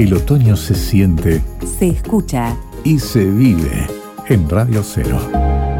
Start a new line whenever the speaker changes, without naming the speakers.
El otoño se siente,
se escucha
y se vive en Radio Cero.